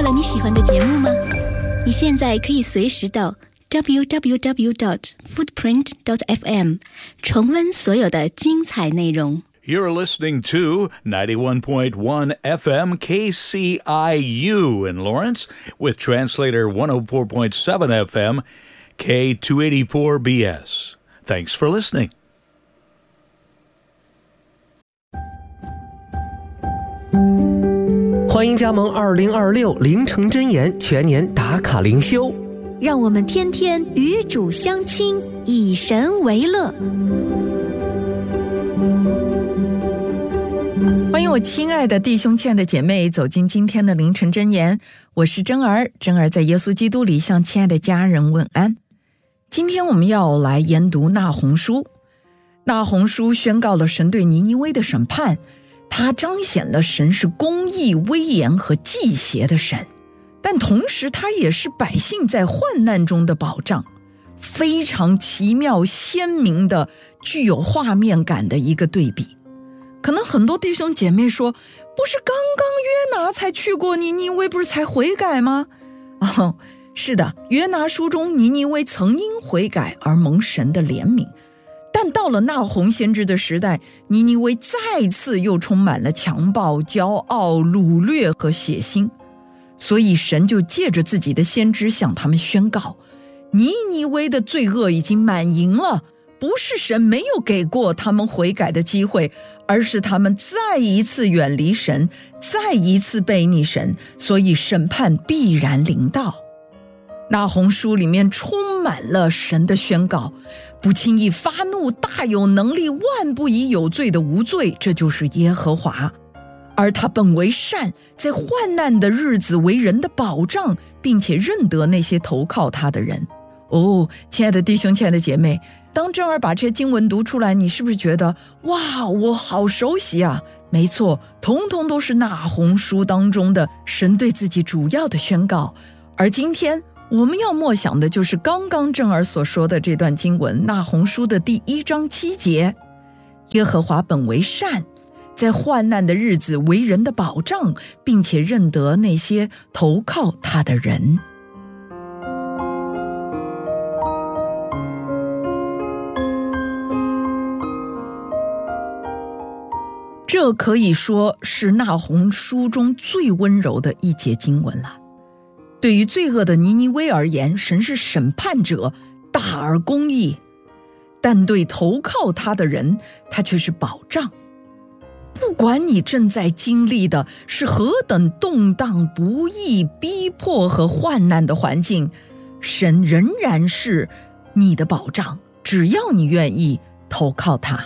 了你喜欢的节目吗？你现在可以随时到 www.footprint.fm 重温所有的精彩内容。 You're listening to 91.1 FM KCIU in Lawrence with translator 104.7 FM K284BS. Thanks for listening. 欢迎加盟2026凌晨真言全年打卡灵修， 让我们天天与主相亲，以神为乐。 欢迎我亲爱的弟兄亲爱的姐妹走进今天的凌晨真言，我是真儿在耶稣基督里向亲爱的家人问安。今天我们要来研读那鸿书。那鸿书宣告了神对尼尼微的审判，它彰显了神是公义、威严和忌邪的神，但同时它也是百姓在患难中的保障，非常奇妙鲜明的具有画面感的一个对比。可能很多弟兄姐妹说，不是刚刚约拿才去过尼尼微，不是才悔改吗？是的，约拿书中尼尼微曾因悔改而蒙神的怜悯，但到了那鸿先知的时代，尼尼微再次又充满了强暴、骄傲、掳掠和血腥，所以神就借着自己的先知向他们宣告，尼尼微的罪恶已经满盈了，不是神没有给过他们悔改的机会，而是他们再一次远离神，再一次背逆神，所以审判必然临到。那鸿书里面充满了神的宣告，不轻易发怒、大有能力、万不以有罪的无罪，这就是耶和华。而他本为善，在患难的日子为人的保障，并且认得那些投靠他的人。亲爱的弟兄亲爱的姐妹，当真儿把这些经文读出来，你是不是觉得哇，我好熟悉啊？没错，统统都是那鸿书当中的神对自己主要的宣告。而今天我们要默想的就是刚刚正儿所说的这段经文，那鸿书的第1章7节，耶和华本为善，在患难的日子为人的保障，并且认得那些投靠他的人。这可以说是那鸿书中最温柔的一节经文了。对于罪恶的尼尼微而言，神是审判者，大而公义，但对投靠他的人，他却是保障。不管你正在经历的是何等动荡、不易、逼迫和患难的环境，神仍然是你的保障，只要你愿意投靠他。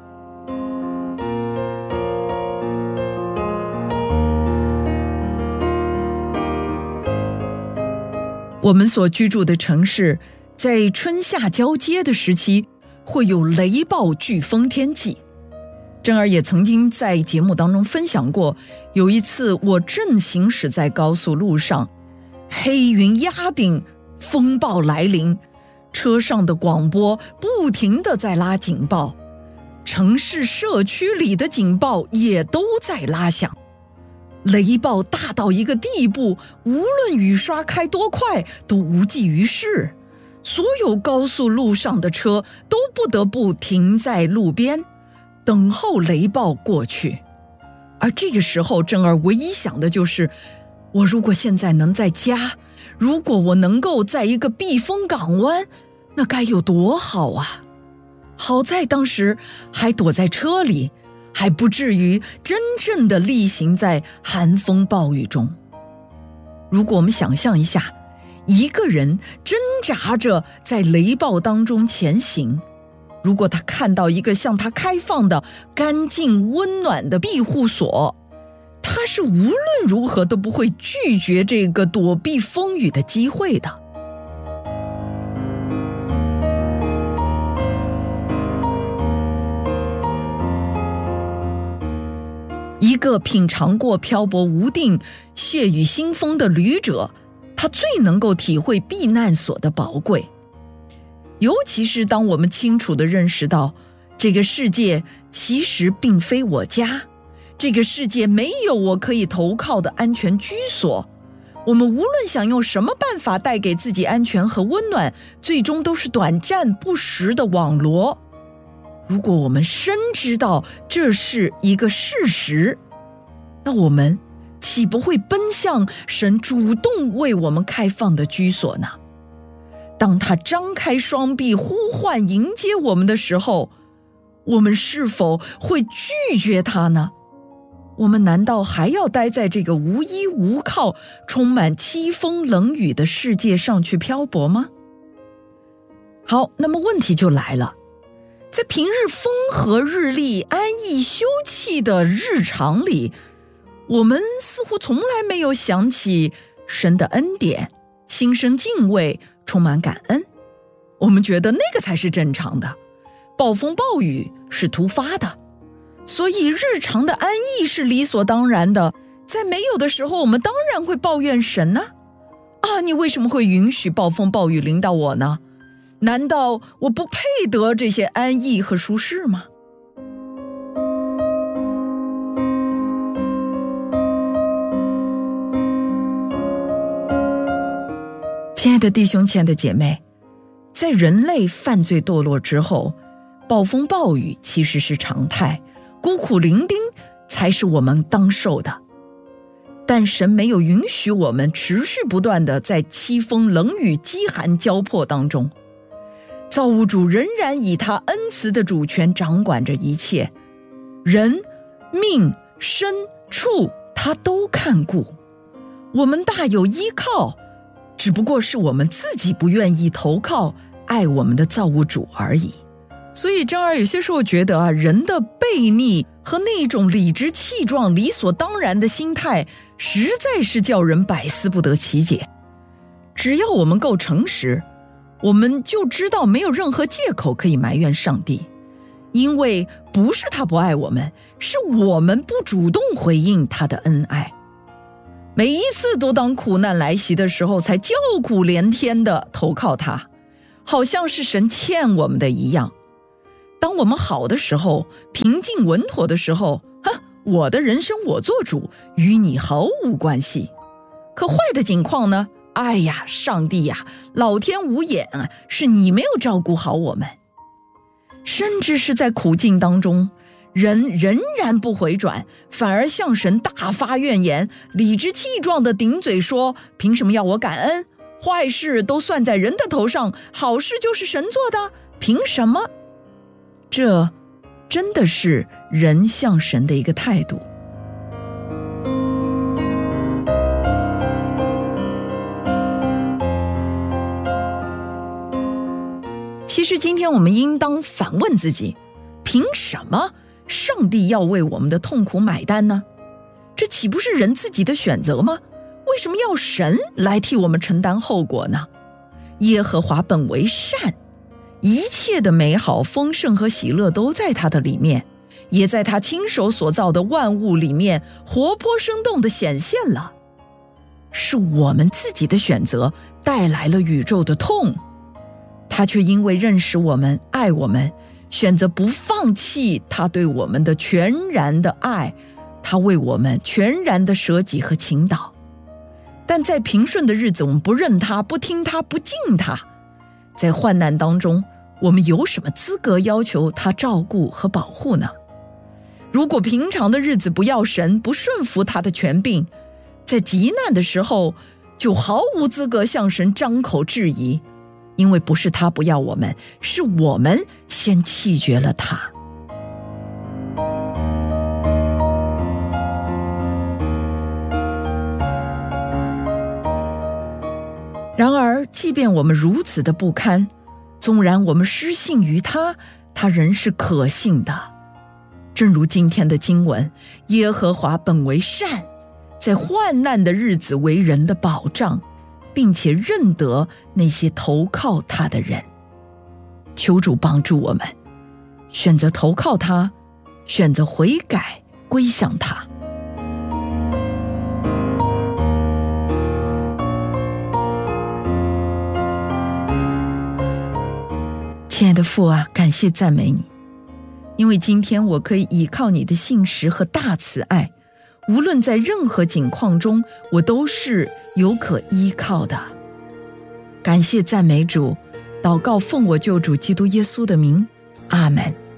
我们所居住的城市在春夏交接的时期会有雷暴飓风天气。真儿也曾经在节目当中分享过，有一次我正行驶在高速路上，黑云压顶，风暴来临，车上的广播不停地在拉警报，城市社区里的警报也都在拉响。雷暴大到一个地步，无论雨刷开多快都无济于事，所有高速路上的车都不得不停在路边等候雷暴过去。而这个时候真儿唯一想的就是，我如果现在能在家，如果我能够在一个避风港湾，那该有多好啊。好在当时还躲在车里，还不至于真正的逆行在寒风暴雨中。如果我们想象一下，一个人挣扎着在雷暴当中前行，如果他看到一个向他开放的干净温暖的庇护所，他是无论如何都不会拒绝这个躲避风雨的机会的。一个品尝过漂泊无定、血雨腥风的旅者，他最能够体会避难所的宝贵。尤其是当我们清楚地认识到，这个世界其实并非我家，这个世界没有我可以投靠的安全居所， 我们无论想用什么办法带给自己安全和温暖，最终都是短暂不实的网罗。如果我们深知道这是一个事实，那我们岂不会奔向神主动为我们开放的居所呢？当他张开双臂呼唤迎接我们的时候，我们是否会拒绝他呢？我们难道还要待在这个无依无靠、充满凄风冷雨的世界上去漂泊吗？好，那么问题就来了，在平日风和日丽、安逸休憩的日常里，我们似乎从来没有想起神的恩典，心生敬畏，充满感恩。我们觉得那个才是正常的，暴风暴雨是突发的，所以日常的安逸是理所当然的。在没有的时候，我们当然会抱怨神呢。你为什么会允许暴风暴雨临到我呢？难道我不配得这些安逸和舒适吗？亲爱的弟兄，亲爱的姐妹，在人类犯罪堕落之后，暴风暴雨其实是常态，孤苦伶仃才是我们当受的。但神没有允许我们持续不断地在凄风冷雨饥寒交迫当中，造物主仍然以他恩慈的主权掌管着一切，人、命、身、处他都看顾，我们大有依靠，只不过是我们自己不愿意投靠爱我们的造物主而已。所以珍儿有些时候觉得人的悖逆和那种理直气壮、理所当然的心态，实在是叫人百思不得其解。只要我们够诚实，我们就知道没有任何借口可以埋怨上帝，因为不是他不爱我们，是我们不主动回应他的恩爱。每一次都当苦难来袭的时候才叫苦连天的投靠他，好像是神欠我们的一样。当我们好的时候，平静稳妥的时候，我的人生我做主，与你毫无关系。可坏的境况呢？哎呀，上帝呀，老天无眼啊，是你没有照顾好我们。甚至是在苦境当中，人仍然不回转，反而向神大发怨言，理直气壮地顶嘴说，凭什么要我感恩？坏事都算在人的头上，好事就是神做的，凭什么？这真的是人向神的一个态度。其实今天我们应当反问自己，凭什么上帝要为我们的痛苦买单呢？这岂不是人自己的选择吗？为什么要神来替我们承担后果呢？耶和华本为善，一切的美好、丰盛和喜乐都在他的里面，也在他亲手所造的万物里面活泼生动地显现了。是我们自己的选择带来了宇宙的痛，他却因为认识我们、爱我们，选择不放弃他对我们的全然的爱，他为我们全然的舍己和倾倒。但在平顺的日子，我们不认他、不听他、不敬他。在患难当中，我们有什么资格要求他照顾和保护呢？如果平常的日子不要神，不顺服他的权柄，在极难的时候就毫无资格向神张口质疑，因为不是他不要我们，是我们先弃绝了他。然而即便我们如此的不堪，纵然我们失信于他，他仍是可信的。正如今天的经文，耶和华本为善，在患难的日子为人的保障，并且认得那些投靠他的人。求主帮助我们选择投靠他，选择悔改归向他。亲爱的父啊，感谢赞美你，因为今天我可以倚靠你的信实和大慈爱， 无论在任何境况中，我都是有可依靠的。感谢赞美主，祷告奉我救主基督耶稣的名，阿们。